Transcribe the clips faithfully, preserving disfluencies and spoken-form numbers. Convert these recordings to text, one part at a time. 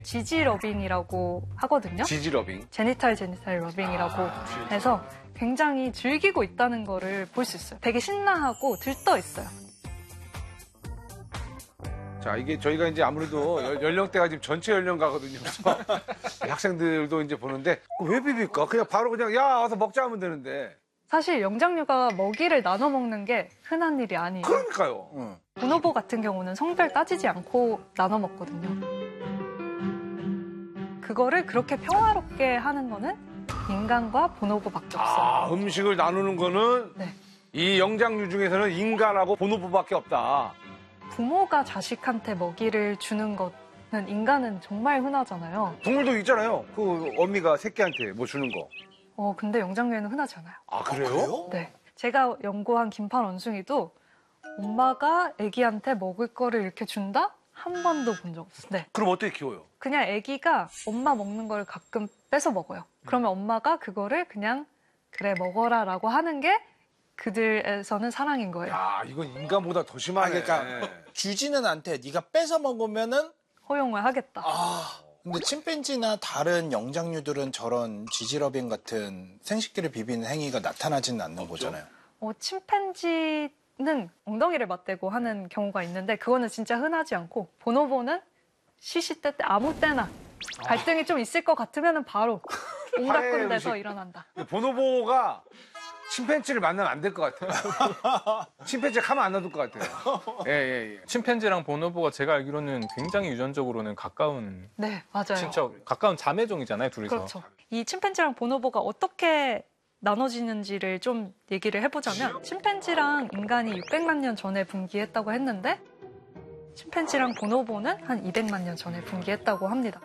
지지 러빙이라고 하거든요. 지지 러빙. 제니탈 제니탈 러빙이라고 아, 해서 굉장히 즐기고 있다는 거를 볼 수 있어요. 되게 신나하고 들떠 있어요. 자, 이게 저희가 이제 아무래도 연- 연령대가 지금 전체 연령가거든요. 그래서 학생들도 이제 보는데 왜 비빌까? 그냥 바로 그냥 야 와서 먹자 하면 되는데. 사실 영장류가 먹이를 나눠 먹는 게 흔한 일이 아니에요. 그러니까요. 응. 보노보 같은 경우는 성별 따지지 않고 나눠 먹거든요. 그거를 그렇게 평화롭게 하는 거는 인간과 보노보밖에 없어요. 아, 음식을 나누는 거는 네. 이 영장류 중에서는 인간하고 보노보밖에 없다. 부모가 자식한테 먹이를 주는 거는 인간은 정말 흔하잖아요. 동물도 있잖아요. 그 어미가 새끼한테 뭐 주는 거. 어, 근데 영장류에는 흔하지 않아요. 아, 그래요? 그래요? 네. 제가 연구한 긴팔 원숭이도 엄마가 애기한테 먹을 거를 이렇게 준다? 한 번도 본 적 없어요. 네. 그럼 어떻게 키워요? 그냥 애기가 엄마 먹는 걸 가끔 뺏어 먹어요. 그러면 엄마가 그거를 그냥 그래 먹어라 라고 하는 게 그들에서는 사랑인 거예요. 야, 이건 인간보다 더 심하네. 아, 그러니까 주지는 않대. 네가 뺏어 먹으면은 허용을 하겠다. 아. 근데 침팬지나 다른 영장류들은 저런 지지러빙 같은 생식기를 비비는 행위가 나타나지는 않는 거잖아요. 어, 침팬지는 엉덩이를 맞대고 하는 경우가 있는데 그거는 진짜 흔하지 않고 보노보는 시시때때 아무 때나 갈등이 좀 있을 것 같으면 바로 온갖 화해 군데서 음식. 일어난다. 보노보가 침팬지를 만나면 안 될 것 같아요. 침팬지가 가만 안 놔둘 것 같아요. 예, 예, 예. 침팬지랑 보노보가 제가 알기로는 굉장히 유전적으로는 가까운 네, 맞아요. 친척, 가까운 자매종이잖아요, 둘이서. 그렇죠. 이 침팬지랑 보노보가 어떻게 나눠지는지를 좀 얘기를 해보자면 침팬지랑 인간이 육백만 년 전에 분기했다고 했는데 침팬지랑 보노보는 한 이백만 년 전에 분기했다고 합니다.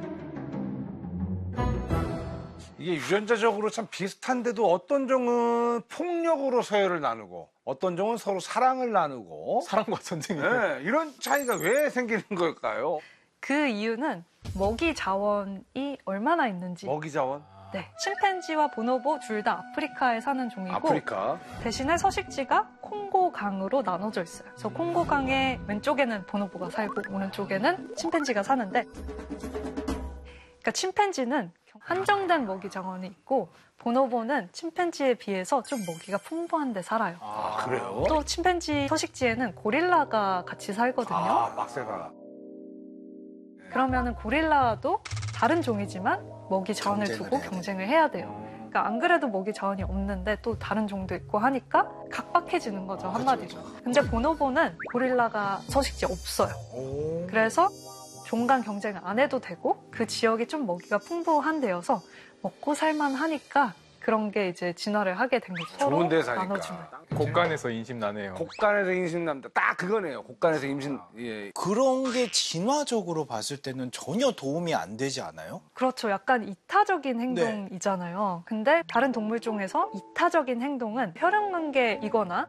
이게 유전자적으로 참 비슷한데도 어떤 종은 폭력으로 서열을 나누고 어떤 종은 서로 사랑을 나누고 사랑과 전쟁이. 네, 이런 차이가 왜 생기는 걸까요? 그 이유는 먹이 자원이 얼마나 있는지. 먹이 자원? 네, 침팬지와 보노보 둘 다 아프리카에 사는 종이고 아프리카. 대신에 서식지가 콩고 강으로 나눠져 있어요. 그래서 콩고 강의 왼쪽에는 보노보가 살고 오른쪽에는 침팬지가 사는데 그러니까 침팬지는 한정된 먹이 자원이 있고 보노보는 침팬지에 비해서 좀 먹이가 풍부한 데 살아요. 아, 그래요? 또 침팬지 서식지에는 고릴라가 같이 살거든요. 아, 빡세다. 그러면은 고릴라도 다른 종이지만 먹이 자원을 경쟁을 두고 해야 경쟁을 해야 돼요. 그러니까 안 그래도 먹이 자원이 없는데 또 다른 종도 있고 하니까 각박해지는 거죠, 한마디로. 근데 보노보는 고릴라가 서식지에 없어요. 오. 그래서 종 간 경쟁을 안 해도 되고 그 지역이 좀 먹이가 풍부한 데여서 먹고 살만 하니까 그런 게 이제 진화를 하게 된 거죠. 서로 좋은 데 사니까. 나눠주는. 곡간에서 인심 나네요. 곡간에서 임신남다. 딱 그거네요. 곡간에서 임신. 예. 그런 게 진화적으로 봤을 때는 전혀 도움이 안 되지 않아요? 그렇죠. 약간 이타적인 네. 행동이잖아요. 근데 다른 동물 중에서 이타적인 행동은 혈연관계이거나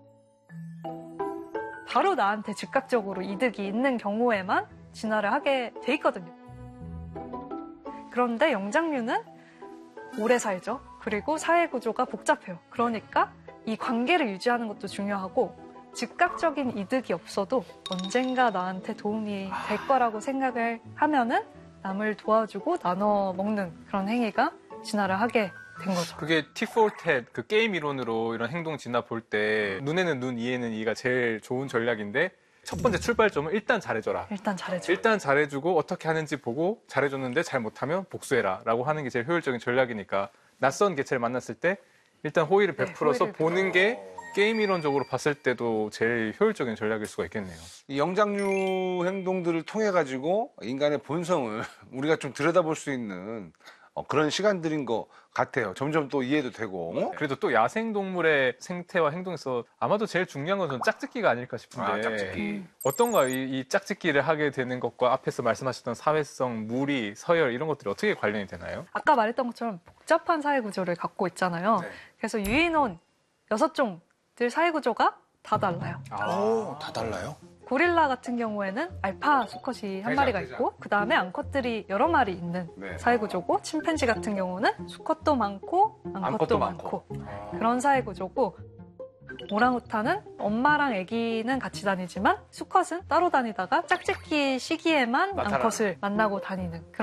바로 나한테 즉각적으로 이득이 있는 경우에만 진화를 하게 돼 있거든요. 그런데 영장류는 오래 살죠. 그리고 사회 구조가 복잡해요. 그러니까 이 관계를 유지하는 것도 중요하고 즉각적인 이득이 없어도 언젠가 나한테 도움이 될 거라고 생각을 하면은 남을 도와주고 나눠 먹는 그런 행위가 진화를 하게 된 거죠. 그게 티 포 텟 그 게임 이론으로 이런 행동 진화 볼 때 눈에는 눈, 이에는 이가 제일 좋은 전략인데 첫 번째 출발점은 일단 잘해줘라. 일단 잘해줘. 일단 잘해주고 어떻게 하는지 보고 잘해줬는데 잘 못하면 복수해라 라고 하는 게 제일 효율적인 전략이니까 낯선 개체를 만났을 때 일단 호의를 네, 베풀어서 호의를 보는 게 게임 이론적으로 봤을 때도 제일 효율적인 전략일 수가 있겠네요. 이 영장류 행동들을 통해 가지고 인간의 본성을 우리가 좀 들여다볼 수 있는 어, 그런 시간들인 것 같아요. 점점 또 이해도 되고. 그래도 또 야생동물의 생태와 행동에서 아마도 제일 중요한 건 저는 짝짓기가 아닐까 싶은데 아, 짝짓기. 어떤가요? 이, 이 짝짓기를 하게 되는 것과 앞에서 말씀하셨던 사회성, 무리, 서열 이런 것들이 어떻게 관련이 되나요? 아까 말했던 것처럼 복잡한 사회 구조를 갖고 있잖아요. 네. 그래서 유인원 여섯 종들 사회 구조가 다 달라요. 오, 다 달라요? 고릴라 같은 경우에는 알파 수컷이 한 대장, 마리가 대장. 있고 그 다음에 암컷들이 여러 마리 있는 네. 사회 구조고 침팬지 같은 경우는 수컷도 많고 암컷도, 암컷도 많고, 많고. 그런 사회 구조고 오랑우탄은 엄마랑 아기는 같이 다니지만 수컷은 따로 다니다가 짝짓기 시기에만 나타나는. 암컷을 만나고 다니는 그런